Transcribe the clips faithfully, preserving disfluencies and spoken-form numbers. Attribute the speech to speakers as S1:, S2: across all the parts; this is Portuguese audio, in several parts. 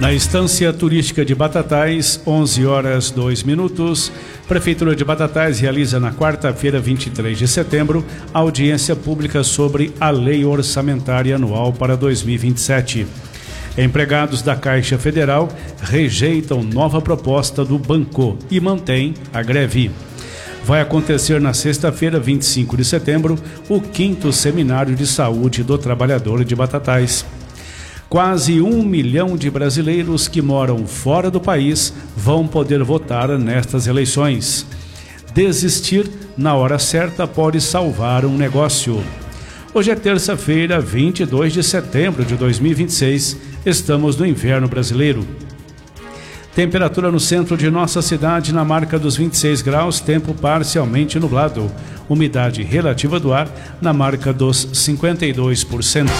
S1: Na Estância Turística de Batatais, onze horas dois minutos, Prefeitura de Batatais realiza na quarta-feira, vinte e três de setembro, audiência pública sobre a Lei Orçamentária Anual para dois mil e vinte e sete. Empregados da Caixa Federal rejeitam nova proposta do banco e mantêm a greve. Vai acontecer na sexta-feira, vinte e cinco de setembro, o quinto Seminário de Saúde do Trabalhador de Batatais. Quase um milhão de brasileiros que moram fora do país vão poder votar nestas eleições. Desistir na hora certa pode salvar um negócio. Hoje é terça-feira, vinte e dois de setembro de dois mil e vinte e seis. Estamos no inverno brasileiro. Temperatura no centro de nossa cidade na marca dos vinte e seis graus, tempo parcialmente nublado. Umidade relativa do ar na marca dos cinquenta e dois por cento.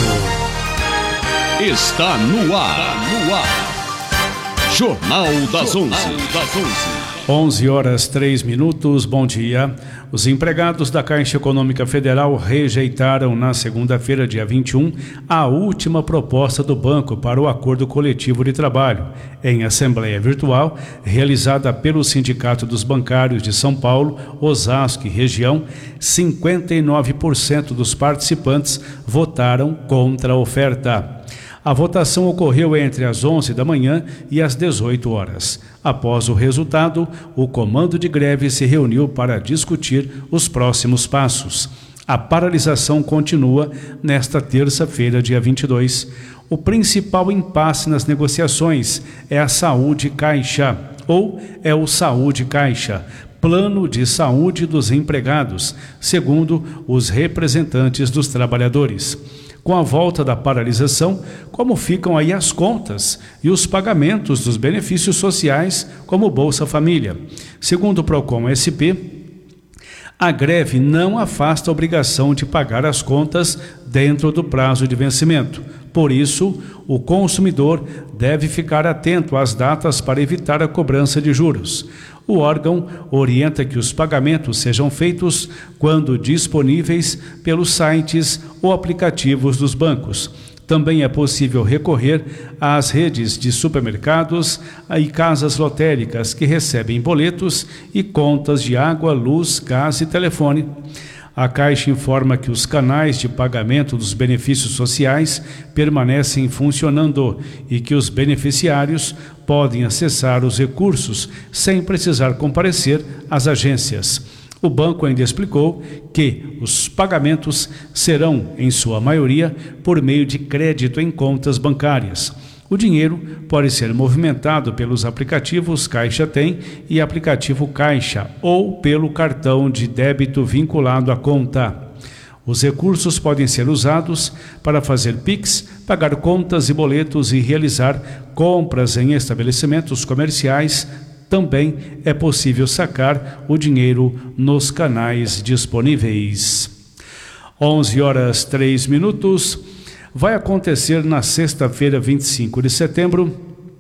S2: Está no ar, no ar. Jornal das onze.
S1: onze horas três minutos, bom dia. Os empregados da Caixa Econômica Federal rejeitaram na segunda-feira, dia vinte e um, a última proposta do banco para o acordo coletivo de trabalho. Em assembleia virtual, realizada pelo Sindicato dos Bancários de São Paulo, Osasco e região, cinquenta e nove por cento dos participantes votaram contra a oferta. A votação ocorreu entre as onze da manhã e as dezoito horas. Após o resultado, o comando de greve se reuniu para discutir os próximos passos. A paralisação continua nesta terça-feira, dia vinte e dois. O principal impasse nas negociações é a Saúde Caixa, ou é o Saúde Caixa, Plano de Saúde dos Empregados, segundo os representantes dos trabalhadores. Com a volta da paralisação, como ficam aí as contas e os pagamentos dos benefícios sociais, como Bolsa Família? Segundo o Procon S P, a greve não afasta a obrigação de pagar as contas dentro do prazo de vencimento. Por isso, o consumidor deve ficar atento às datas para evitar a cobrança de juros. O órgão orienta que os pagamentos sejam feitos quando disponíveis pelos sites ou aplicativos dos bancos. Também é possível recorrer às redes de supermercados e casas lotéricas que recebem boletos e contas de água, luz, gás e telefone. A Caixa informa que os canais de pagamento dos benefícios sociais permanecem funcionando e que os beneficiários podem acessar os recursos sem precisar comparecer às agências. O banco ainda explicou que os pagamentos serão, em sua maioria, por meio de crédito em contas bancárias. O dinheiro pode ser movimentado pelos aplicativos Caixa Tem e aplicativo Caixa ou pelo cartão de débito vinculado à conta. Os recursos podem ser usados para fazer Pix, pagar contas e boletos e realizar compras em estabelecimentos comerciais. Também é possível sacar o dinheiro nos canais disponíveis. onze horas três minutos. Vai acontecer na sexta-feira, vinte e cinco de setembro,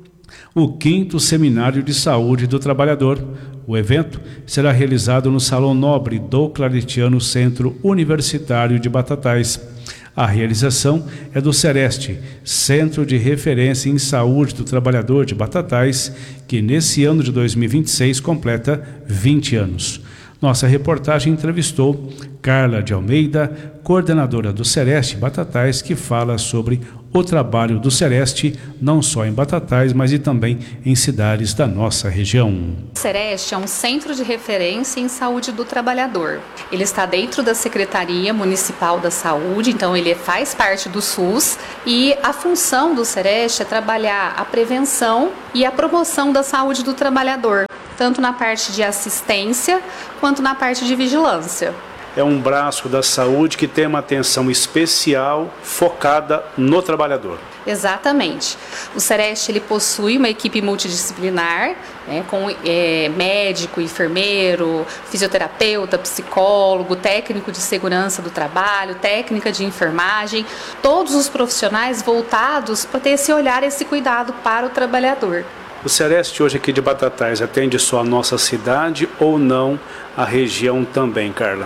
S1: o quinto Seminário de Saúde do Trabalhador. O evento será realizado no Salão Nobre do Claretiano Centro Universitário de Batatais. A realização é do Sereste, Centro de Referência em Saúde do Trabalhador de Batatais, que nesse ano de dois mil e vinte e seis completa vinte anos. Nossa reportagem entrevistou Carla de Almeida, coordenadora do Sereste Batatais, que fala sobre o trabalho do Sereste, não só em Batatais, mas e também em cidades da nossa região.
S3: O Sereste é um centro de referência em saúde do trabalhador. Ele está dentro da Secretaria Municipal da Saúde, então ele faz parte do SUS, e a função do Sereste é trabalhar a prevenção e a promoção da saúde do trabalhador, tanto na parte de assistência quanto na parte de vigilância.
S1: É um braço da saúde que tem uma atenção especial focada no trabalhador.
S3: Exatamente. O Sereste ele possui uma equipe multidisciplinar, né, com é, médico, enfermeiro, fisioterapeuta, psicólogo, técnico de segurança do trabalho, técnica de enfermagem, todos os profissionais voltados para ter esse olhar, esse cuidado para o trabalhador.
S1: O Sereste hoje aqui de Batatais atende só a nossa cidade ou não a região também, Carla?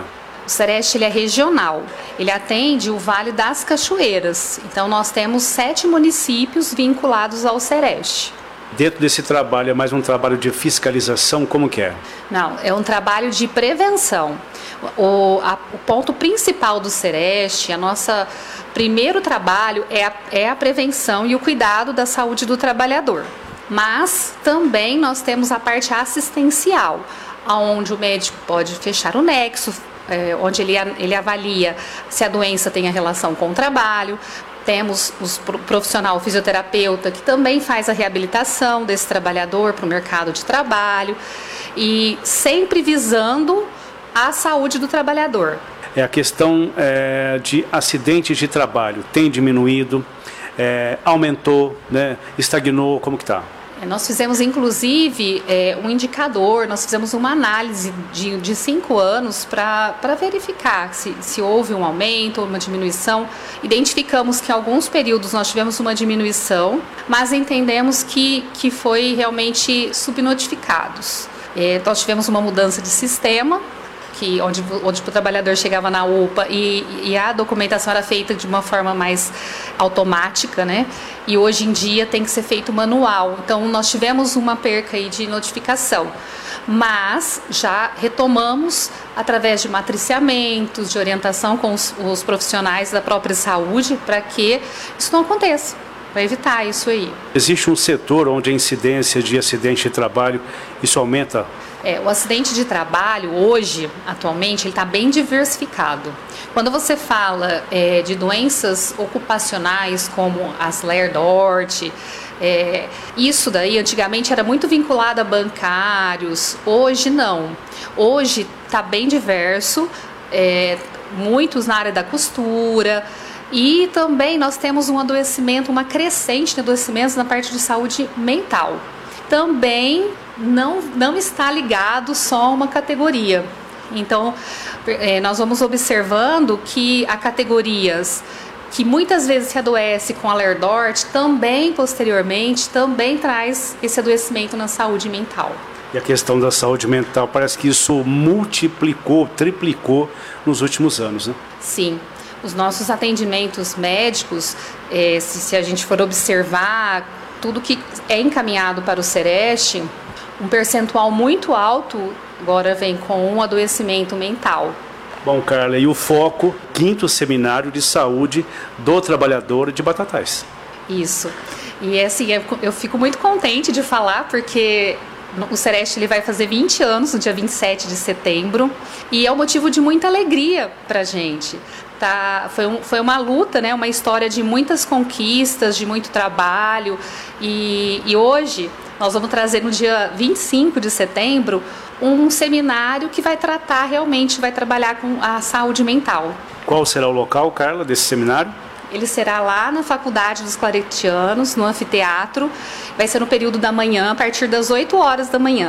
S3: O Sereste ele é regional, ele atende o Vale das Cachoeiras. Então nós temos sete municípios vinculados ao Sereste.
S1: Dentro desse trabalho é mais um trabalho de fiscalização, como que é?
S3: Não, é um trabalho de prevenção. O, a, o ponto principal do Sereste, a nossa primeiro trabalho é a, é a prevenção e o cuidado da saúde do trabalhador. Mas também nós temos a parte assistencial, onde o médico pode fechar o nexo, é, onde ele, ele avalia se a doença tem a relação com o trabalho. Temos o profissional fisioterapeuta que também faz a reabilitação desse trabalhador para o mercado de trabalho e sempre visando a saúde do trabalhador.
S1: É a questão é, de acidentes de trabalho tem diminuído, é, aumentou, né, estagnou, como que está?
S3: Nós fizemos, inclusive, é, um indicador, nós fizemos uma análise de, de cinco anos para verificar se, se houve um aumento ou uma diminuição. Identificamos que em alguns períodos nós tivemos uma diminuição, mas entendemos que, que foi realmente subnotificados. É, nós tivemos uma mudança de sistema, que onde, onde o trabalhador chegava na U P A e, e a documentação era feita de uma forma mais automática, né? E hoje em dia tem que ser feito manual. Então nós tivemos uma perca aí de notificação, mas já retomamos através de matriciamentos, de orientação com os, os profissionais da própria saúde para que isso não aconteça, para evitar isso aí.
S1: Existe um setor onde a incidência de acidente de trabalho, isso aumenta?
S3: É, o acidente de trabalho hoje, atualmente, ele está bem diversificado. Quando você fala é, de doenças ocupacionais como as Ler-Dort, é, isso daí antigamente era muito vinculado a bancários, hoje não. Hoje está bem diverso, é, muitos na área da costura. E também nós temos um adoecimento, uma crescente de adoecimentos na parte de saúde mental. Também não, não está ligado só a uma categoria. Então, é, nós vamos observando que há categorias que muitas vezes se adoece com a Ler-Dort, também posteriormente, também traz esse adoecimento na saúde mental.
S1: E a questão da saúde mental, parece que isso multiplicou, triplicou nos últimos anos, né?
S3: Sim. Os nossos atendimentos médicos, é, se, se a gente for observar tudo que é encaminhado para o Sereste, um percentual muito alto agora vem com um adoecimento mental.
S1: Bom, Carla, e o foco, quinto seminário de saúde do trabalhador de Batatais.
S3: Isso. E assim, eu, eu fico muito contente de falar, porque o Sereste ele vai fazer vinte anos no dia vinte e sete de setembro e é um motivo de muita alegria para a gente. Tá, foi, um, foi uma luta, né, uma história de muitas conquistas, de muito trabalho e, e hoje nós vamos trazer no dia vinte e cinco de setembro um seminário que vai tratar realmente, vai trabalhar com a saúde mental.
S1: Qual será o local, Carla, desse seminário?
S3: Ele será lá na Faculdade dos Claretianos, no anfiteatro, vai ser no período da manhã, a partir das oito horas da manhã.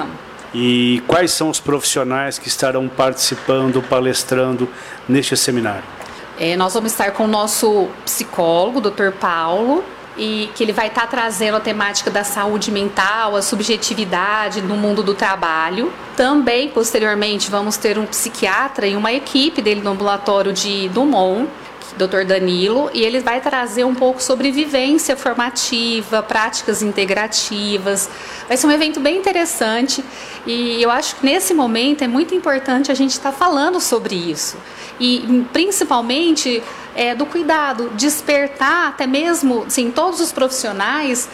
S1: E quais são os profissionais que estarão participando, palestrando neste seminário?
S3: É, nós vamos estar com o nosso psicólogo, doutor Paulo, e que ele vai estar trazendo a temática da saúde mental, a subjetividade no mundo do trabalho. Também, posteriormente, vamos ter um psiquiatra e uma equipe dele no ambulatório de Dumont, doutor Danilo, e ele vai trazer um pouco sobre vivência formativa, práticas integrativas. Vai ser um evento bem interessante e eu acho que nesse momento é muito importante a gente estar falando sobre isso. E principalmente é, do cuidado, despertar até mesmo assim, todos os profissionais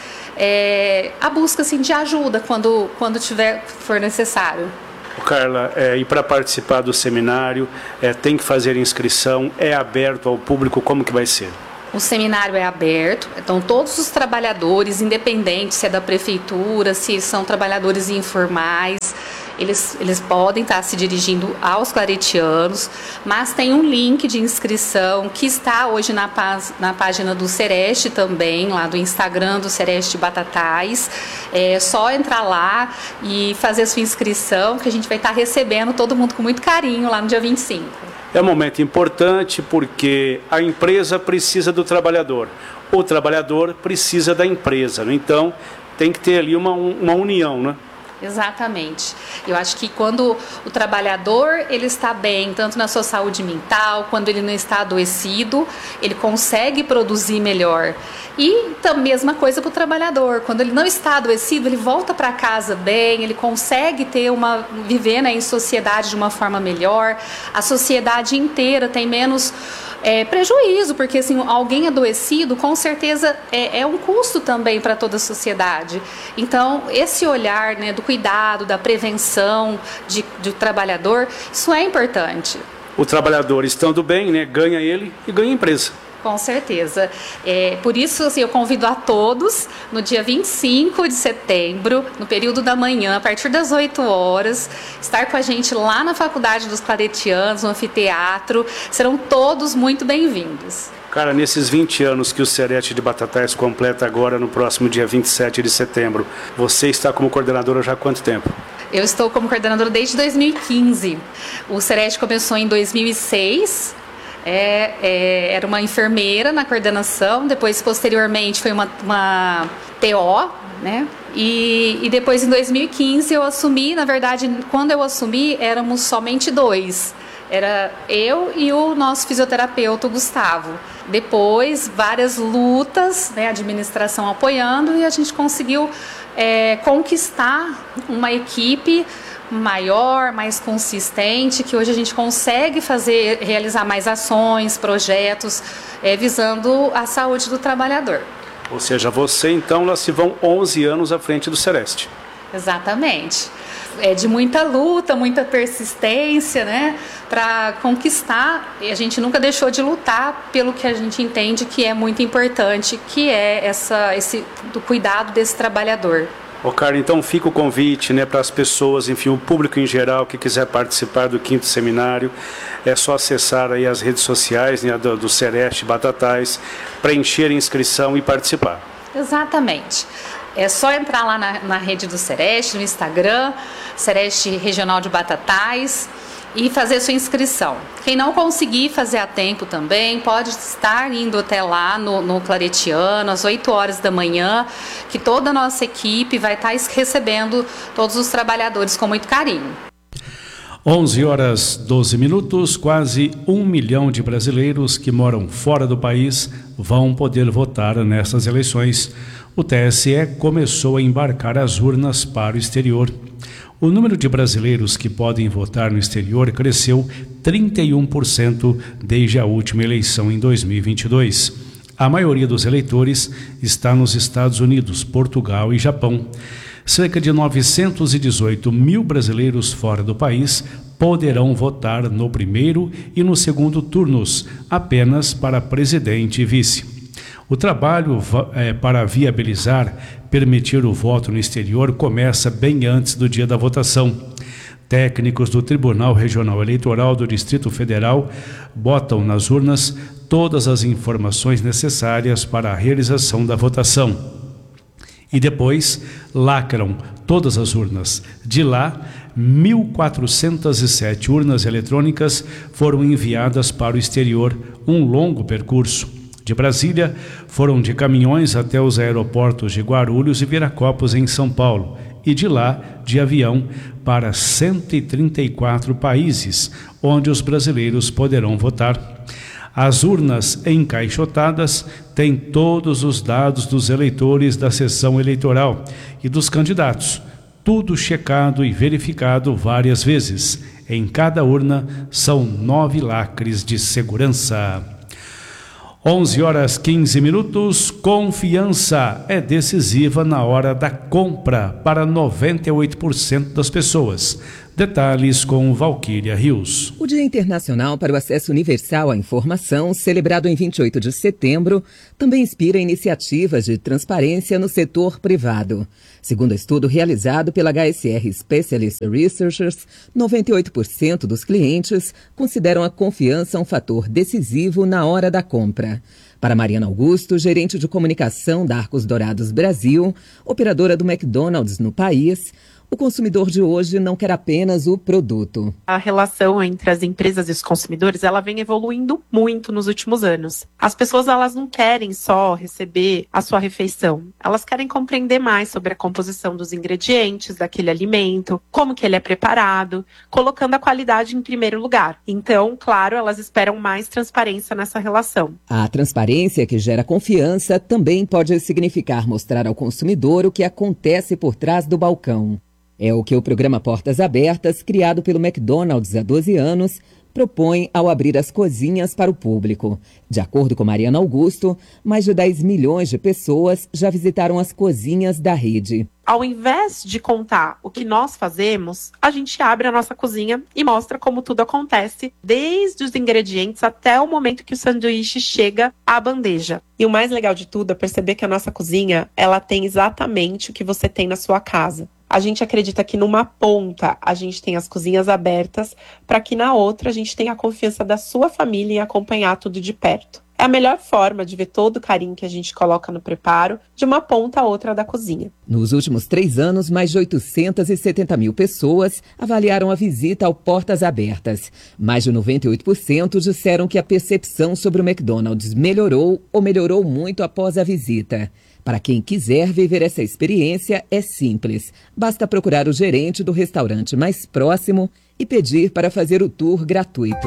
S3: é, a busca assim, de ajuda quando, quando tiver, for necessário.
S1: Carla, é, e para participar do seminário, é, tem que fazer inscrição, é aberto ao público, como que vai ser?
S3: O seminário é aberto, então todos os trabalhadores, independente se é da prefeitura, se são trabalhadores informais, eles, eles podem estar se dirigindo aos claretianos, mas tem um link de inscrição que está hoje na, na página do Sereste também, lá do Instagram do Sereste Batatais. É só entrar lá e fazer a sua inscrição, que a gente vai estar recebendo todo mundo com muito carinho lá no dia vinte e cinco.
S1: É um momento importante porque a empresa precisa do trabalhador, o trabalhador precisa da empresa, né? Então tem que ter ali uma, uma união, né?
S3: Exatamente. Eu acho que quando o trabalhador ele está bem, tanto na sua saúde mental, quando ele não está adoecido, ele consegue produzir melhor. E a mesma coisa para o trabalhador. Quando ele não está adoecido, ele volta para casa bem, ele consegue ter uma viver, né, em sociedade de uma forma melhor. A sociedade inteira tem menos É, prejuízo, porque assim, alguém adoecido com certeza é, é um custo também para toda a sociedade. Então esse olhar, né, do cuidado, da prevenção de, de trabalhador, isso é importante.
S1: O trabalhador estando bem, né, ganha ele e ganha a empresa.
S3: Com certeza. É, por isso, assim, eu convido a todos, no dia vinte e cinco de setembro, no período da manhã, a partir das oito horas, estar com a gente lá na Faculdade dos Claretianos, no anfiteatro. Serão todos muito bem-vindos.
S1: Cara, nesses vinte anos que o Sereste de Batatais completa agora, no próximo dia vinte e sete de setembro, você está como coordenadora já há quanto tempo?
S3: Eu estou como coordenadora desde dois mil e quinze. O Sereste começou em dois mil e seis. É, é, era uma enfermeira na coordenação, depois posteriormente foi uma, uma T O, né? E, e depois em dois mil e quinze eu assumi, na verdade, quando eu assumi éramos somente dois. Era eu e o nosso fisioterapeuta, o Gustavo. Depois, várias lutas, né, a administração apoiando, e a gente conseguiu é, conquistar uma equipe maior, mais consistente, que hoje a gente consegue fazer, realizar mais ações, projetos, é, visando a saúde do trabalhador.
S1: Ou seja, você então, lá se vão onze anos à frente do Sereste.
S3: Exatamente. É de muita luta, muita persistência, né, para conquistar, e a gente nunca deixou de lutar pelo que a gente entende que é muito importante, que é essa, esse, do cuidado desse trabalhador.
S1: Ô, Carla, então fica o convite, né, para as pessoas, enfim, o público em geral que quiser participar do quinto seminário, é só acessar aí as redes sociais, né, do, do Sereste Batatais, preencher a inscrição e participar.
S3: Exatamente. É só entrar lá na, na rede do Sereste, no Instagram, Sereste Regional de Batatais, e fazer sua inscrição. Quem não conseguir fazer a tempo também, pode estar indo até lá no, no Claretiano, às oito horas da manhã, que toda a nossa equipe vai estar recebendo todos os trabalhadores com muito carinho.
S1: onze horas doze minutos, quase um milhão de brasileiros que moram fora do país vão poder votar nessas eleições. O T S E começou a embarcar as urnas para o exterior. O número de brasileiros que podem votar no exterior cresceu trinta e um por cento desde a última eleição em dois mil e vinte e dois. A maioria dos eleitores está nos Estados Unidos, Portugal e Japão. Cerca de novecentos e dezoito mil brasileiros fora do país poderão votar no primeiro e no segundo turnos, apenas para presidente e vice. O trabalho é, para viabilizar, permitir o voto no exterior começa bem antes do dia da votação. Técnicos do Tribunal Regional Eleitoral do Distrito Federal botam nas urnas todas as informações necessárias para a realização da votação. E depois lacram todas as urnas. De lá, mil quatrocentas e sete urnas eletrônicas foram enviadas para o exterior, um longo percurso. De Brasília, foram de caminhões até os aeroportos de Guarulhos e Viracopos, em São Paulo, e de lá, de avião, para cento e trinta e quatro países, onde os brasileiros poderão votar. As urnas encaixotadas têm todos os dados dos eleitores da sessão eleitoral e dos candidatos, tudo checado e verificado várias vezes. Em cada urna são nove lacres de segurança. onze horas quinze minutos, confiança é decisiva na hora da compra para noventa e oito por cento das pessoas. Detalhes com Valquíria Rios.
S4: O Dia Internacional para o Acesso Universal à Informação, celebrado em vinte e oito de setembro, também inspira iniciativas de transparência no setor privado. Segundo estudo realizado pela H S R Specialist Researchers, noventa e oito por cento dos clientes consideram a confiança um fator decisivo na hora da compra. Para Mariana Augusto, gerente de comunicação da Arcos Dourados Brasil, operadora do McDonald's no país, O consumidor de hoje não quer apenas o produto.
S5: A relação entre as empresas e os consumidores, ela vem evoluindo muito nos últimos anos. As pessoas, elas não querem só receber a sua refeição. Elas querem compreender mais sobre a composição dos ingredientes daquele alimento, como que ele é preparado, colocando a qualidade em primeiro lugar. Então, claro, elas esperam mais transparência nessa relação.
S4: A transparência que gera confiança também pode significar mostrar ao consumidor o que acontece por trás do balcão. É o que o programa Portas Abertas, criado pelo McDonald's há doze anos, propõe ao abrir as cozinhas para o público. De acordo com Mariana Augusto, mais de dez milhões de pessoas já visitaram as cozinhas da rede.
S5: Ao invés de contar o que nós fazemos, a gente abre a nossa cozinha e mostra como tudo acontece, desde os ingredientes até o momento que o sanduíche chega à bandeja. E o mais legal de tudo é perceber que a nossa cozinha, ela tem exatamente o que você tem na sua casa. A gente acredita que numa ponta a gente tem as cozinhas abertas, para que na outra a gente tenha a confiança da sua família em acompanhar tudo de perto. É a melhor forma de ver todo o carinho que a gente coloca no preparo, de uma ponta a outra da cozinha.
S4: Nos últimos três anos, mais de oitocentas e setenta mil pessoas avaliaram a visita ao Portas Abertas. Mais de noventa e oito por cento disseram que a percepção sobre o McDonald's melhorou ou melhorou muito após a visita. Para quem quiser viver essa experiência, é simples. Basta procurar o gerente do restaurante mais próximo e pedir para fazer o tour gratuito.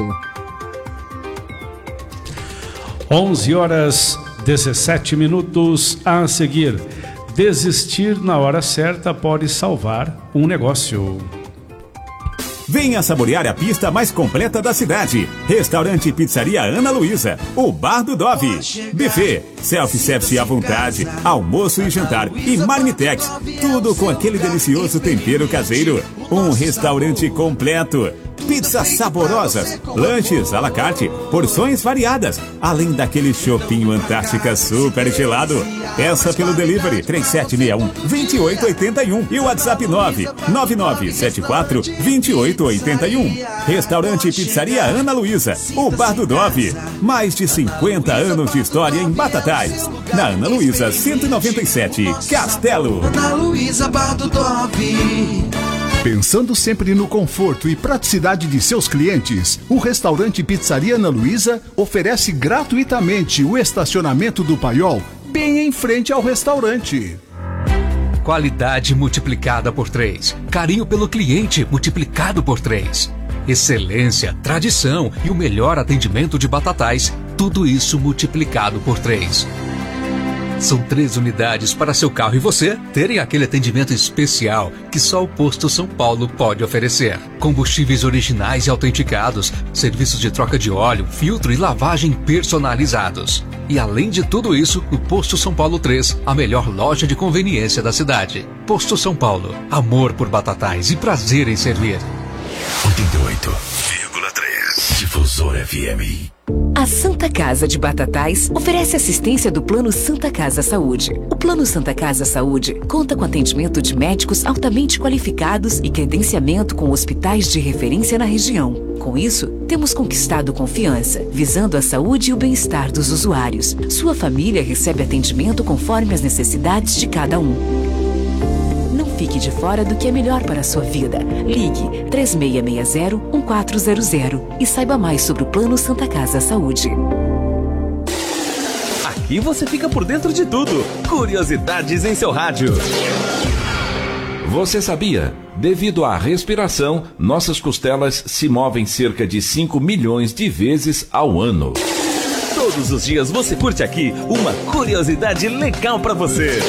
S1: onze horas dezessete minutos. A seguir, desistir na hora certa pode salvar um negócio.
S6: Venha saborear a pista mais completa da cidade. Restaurante e Pizzaria Ana Luísa, o Bar do Dove. Buffet, self-service à vontade, almoço e jantar e marmitex. Tudo com aquele delicioso tempero caseiro. Um restaurante completo. Pizzas saborosas, lanches à la carte, porções variadas, além daquele chopinho Antártica super gelado. Peça pelo delivery três sete seis um, dois oito oito um e o WhatsApp nove nove nove sete quatro, dois oito oito um. Restaurante e Pizzaria Ana Luísa, o Bar do Dove. Mais de cinquenta anos de história em Batatais. Na Ana Luísa cento e noventa e sete, Castelo.
S7: Ana Luísa, Bar do Dove.
S8: Pensando sempre no conforto e praticidade de seus clientes, o restaurante Pizzaria Ana Luísa oferece gratuitamente o estacionamento do Paiol bem em frente ao restaurante.
S9: Qualidade multiplicada por três. Carinho pelo cliente multiplicado por três. Excelência, tradição e o melhor atendimento de Batatais. Tudo isso multiplicado por três. São três unidades para seu carro e você terem aquele atendimento especial que só o Posto São Paulo pode oferecer. Combustíveis originais e autenticados, serviços de troca de óleo, filtro e lavagem personalizados. E além de tudo isso, o Posto São Paulo três, a melhor loja de conveniência da cidade. Posto São Paulo, amor por Batatais e prazer em servir.
S10: oitenta e oito vírgula três Difusor F M.
S11: A Santa Casa de Batatais oferece assistência do Plano Santa Casa Saúde. O Plano Santa Casa Saúde conta com atendimento de médicos altamente qualificados e credenciamento com hospitais de referência na região. Com isso, temos conquistado confiança, visando a saúde e o bem-estar dos usuários. Sua família recebe atendimento conforme as necessidades de cada um. Não fique de fora do que é melhor para a sua vida. Ligue três seis seis zero, um quatro zero zero e saiba mais sobre o Plano Santa Casa Saúde.
S12: Aqui você fica por dentro de tudo. Curiosidades em seu rádio.
S13: Você sabia? Devido à respiração, nossas costelas se movem cerca de cinco milhões de vezes ao ano.
S12: Todos os dias você curte aqui uma curiosidade legal para você.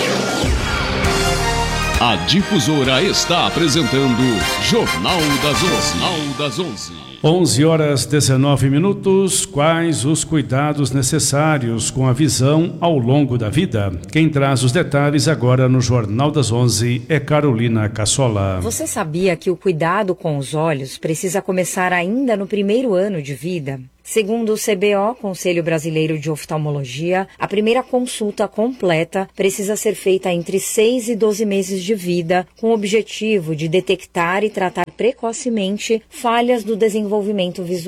S2: A Difusora está apresentando Jornal das onze. Jornal das onze.
S1: onze horas dezenove minutos. Quais os cuidados necessários com a visão ao longo da vida? Quem traz os detalhes agora no Jornal das onze é Carolina Cassola.
S14: Você sabia que o cuidado com os olhos precisa começar ainda no primeiro ano de vida? Segundo o C B O, Conselho Brasileiro de Oftalmologia, a primeira consulta completa precisa ser feita entre seis e doze meses de vida, com o objetivo de detectar e tratar precocemente falhas do desenvolvimento visual.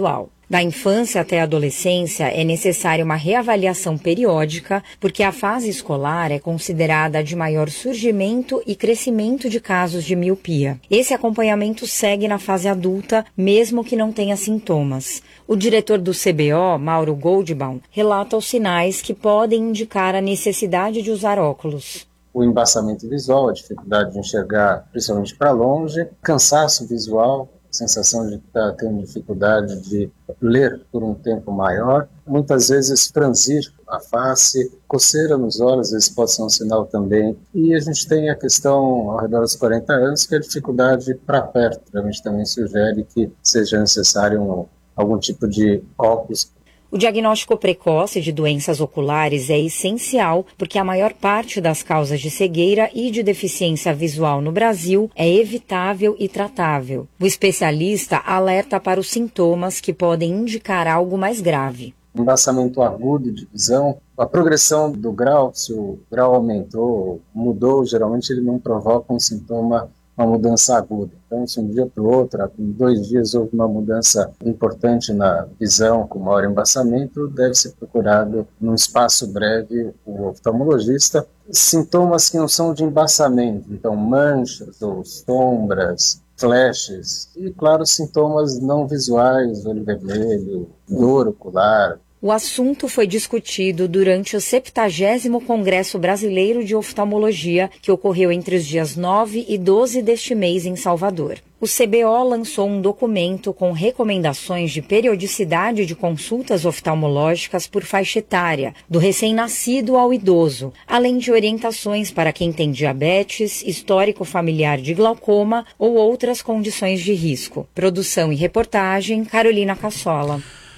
S14: Da infância até a adolescência é necessária uma reavaliação periódica, porque a fase escolar é considerada a de maior surgimento e crescimento de casos de miopia. Esse acompanhamento segue na fase adulta, mesmo que não tenha sintomas. O diretor do C B O, Mauro Goldbaum, relata os sinais que podem indicar a necessidade de usar óculos.
S15: O embaçamento visual, a dificuldade de enxergar principalmente para longe, cansaço visual, sensação de estar tendo dificuldade de ler por um tempo maior, muitas vezes franzir a face, coceira nos olhos, às vezes pode ser um sinal também. E a gente tem a questão ao redor dos quarenta anos, que é a dificuldade para perto. A gente também sugere que seja necessário um, algum tipo de óculos.
S14: O diagnóstico precoce de doenças oculares é essencial porque a maior parte das causas de cegueira e de deficiência visual no Brasil é evitável e tratável. O especialista alerta para os sintomas que podem indicar algo mais grave.
S15: Embaçamento agudo de visão, a progressão do grau, se o grau aumentou, mudou, geralmente ele não provoca um sintoma, uma mudança aguda. Então, se um dia para o outro, em dois dias houve uma mudança importante na visão, com maior embaçamento, deve ser procurado num espaço breve o oftalmologista. Sintomas que não são de embaçamento, então manchas ou sombras, flashes e, claro, sintomas não visuais, olho vermelho, dor ocular.
S14: O assunto foi discutido durante o septagésimo Congresso Brasileiro de Oftalmologia, que ocorreu entre os dias nove e doze deste mês em Salvador. O C B O lançou um documento com recomendações de periodicidade de consultas oftalmológicas por faixa etária, do recém-nascido ao idoso, além de orientações para quem tem diabetes, histórico familiar de glaucoma ou outras condições de risco. Produção e reportagem, Carolina Cassola.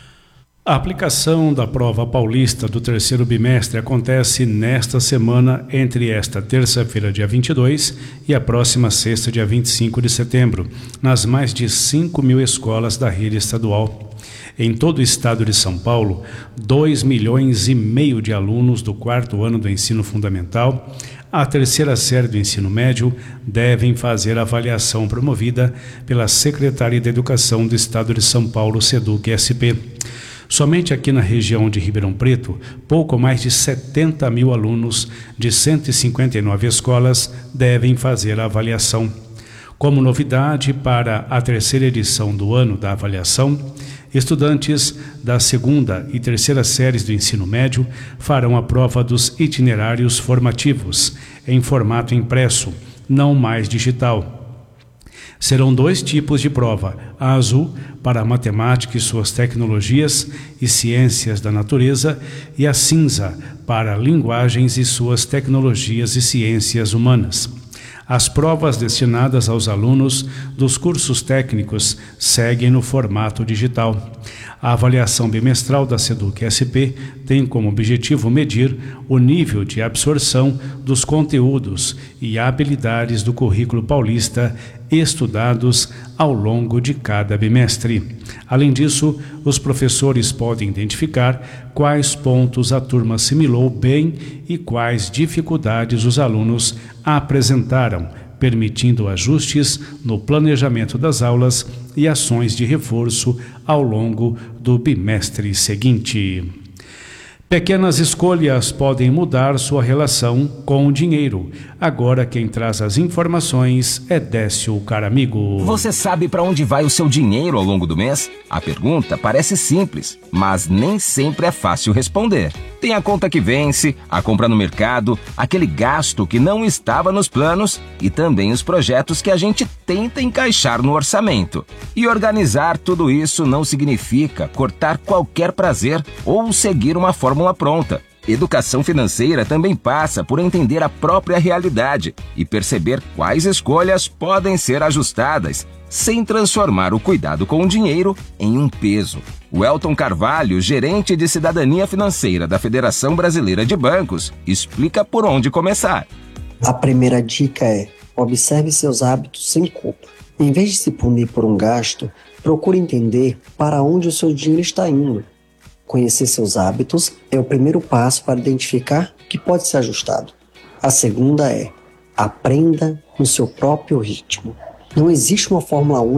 S1: A aplicação da prova paulista do terceiro bimestre acontece nesta semana, entre esta terça-feira, dia vinte e dois, e a próxima sexta, dia vinte e cinco de setembro, nas mais de cinco mil escolas da rede estadual. Em todo o estado de São Paulo, dois milhões e meio de alunos do quarto ano do ensino fundamental à terceira série do ensino médio devem fazer a avaliação promovida pela Secretaria de Educação do Estado de São Paulo, SEDUC-S P. Somente aqui na região de Ribeirão Preto, pouco mais de setenta mil alunos de cento e cinquenta e nove escolas devem fazer a avaliação. Como novidade para a terceira edição do ano da avaliação, estudantes da segunda e terceira séries do ensino médio farão a prova dos itinerários formativos, em formato impresso, não mais digital. Serão dois tipos de prova, a azul para a matemática e suas tecnologias e ciências da natureza e a cinza para linguagens e suas tecnologias e ciências humanas. As provas destinadas aos alunos dos cursos técnicos seguem no formato digital. A avaliação bimestral da SEDUC-S P tem como objetivo medir o nível de absorção dos conteúdos e habilidades do currículo paulista estudados ao longo de cada bimestre. Além disso, os professores podem identificar quais pontos a turma assimilou bem e quais dificuldades os alunos apresentaram, permitindo ajustes no planejamento das aulas e ações de reforço ao longo do bimestre seguinte. Pequenas escolhas podem mudar sua relação com o dinheiro. Agora quem traz as informações é Décio Caramigo.
S16: Você sabe para onde vai o seu dinheiro ao longo do mês? A pergunta parece simples, mas nem sempre é fácil responder. Tem a conta que vence, a compra no mercado, aquele gasto que não estava nos planos e também os projetos que a gente tenta encaixar no orçamento. E organizar tudo isso não significa cortar qualquer prazer ou seguir uma fórmula pronta. Educação financeira também passa por entender a própria realidade e perceber quais escolhas podem ser ajustadas, sem transformar o cuidado com o dinheiro em um peso. O Elton Carvalho, gerente de cidadania financeira da Federação Brasileira de Bancos, explica por onde começar.
S17: A primeira dica é: observe seus hábitos sem culpa. Em vez de se punir por um gasto, procure entender para onde o seu dinheiro está indo. Conhecer seus hábitos é o primeiro passo para identificar o que pode ser ajustado. A segunda é: aprenda no seu próprio ritmo. Não existe uma fórmula única